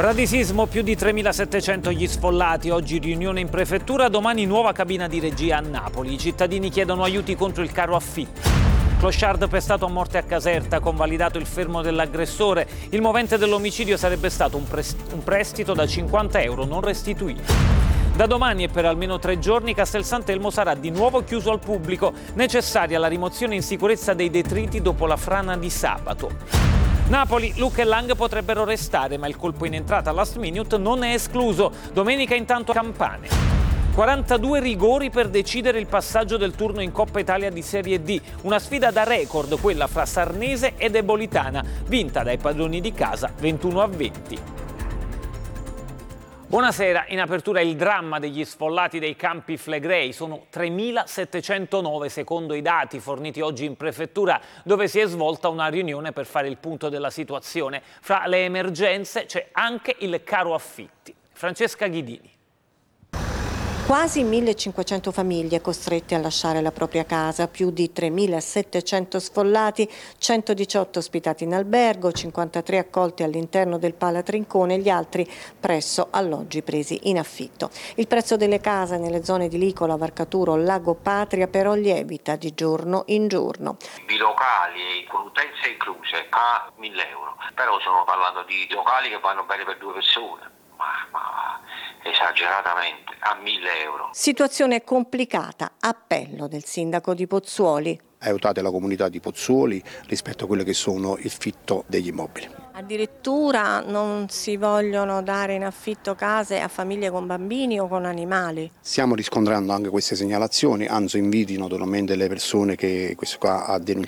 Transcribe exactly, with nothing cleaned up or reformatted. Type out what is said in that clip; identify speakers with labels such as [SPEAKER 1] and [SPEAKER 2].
[SPEAKER 1] Bradisismo, più di tremilasettecento gli sfollati, oggi riunione in prefettura, domani nuova cabina di regia a Napoli. I cittadini chiedono aiuti contro il caro affitti. Clochard pestato a morte a Caserta, convalidato il fermo dell'aggressore. Il movente dell'omicidio sarebbe stato un, prest- un prestito da cinquanta euro non restituito. Da domani e per almeno tre giorni Castel Sant'Elmo sarà di nuovo chiuso al pubblico, necessaria la rimozione in sicurezza dei detriti dopo la frana di sabato. Napoli, Luca e Lang potrebbero restare, ma il colpo in entrata last minute non è escluso. Domenica intanto Campane. quarantadue rigori per decidere il passaggio del turno in Coppa Italia di Serie D. Una sfida da record, quella fra Sarnese ed Ebolitana, vinta dai padroni di casa ventuno a venti. Buonasera, in apertura il dramma degli sfollati dei campi Flegrei. Sono tremilasettecentonove secondo i dati forniti oggi in prefettura, dove si è svolta una riunione per fare il punto della situazione. Fra le emergenze c'è anche il caro affitti. Francesca Ghidini.
[SPEAKER 2] Quasi millecinquecento famiglie costrette a lasciare la propria casa, più di tremilasettecento sfollati, centodiciotto ospitati in albergo, cinquantatré accolti all'interno del Pala Trincone e gli altri presso alloggi presi in affitto. Il prezzo delle case nelle zone di Licola, Varcaturo, Lago Patria però lievita di giorno in giorno.
[SPEAKER 3] Bilocali con utenze incluse a mille euro, però stiamo parlando di locali che vanno bene per due persone, ma... ma... esageratamente, a mille euro.
[SPEAKER 2] Situazione complicata, appello del sindaco di Pozzuoli.
[SPEAKER 4] Aiutate la comunità di Pozzuoli rispetto a quello che sono il fitto degli immobili.
[SPEAKER 2] Addirittura non si vogliono dare in affitto case a famiglie con bambini o con animali.
[SPEAKER 4] Stiamo riscontrando anche queste segnalazioni, anzi invito naturalmente le persone che questo qua a denunciare.